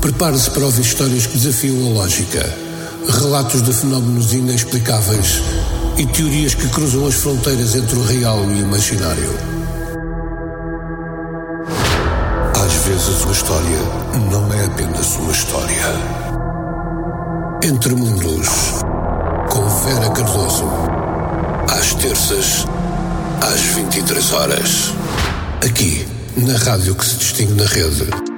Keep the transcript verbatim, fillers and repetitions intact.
Prepare-se para ouvir histórias que desafiam a lógica, relatos de fenómenos inexplicáveis e teorias que cruzam as fronteiras entre o real e o imaginário. Às vezes uma história não é apenas uma história. Entre Mundos, com Vera Cardoso, às terças, às vinte e três horas, aqui na rádio que se distingue na rede.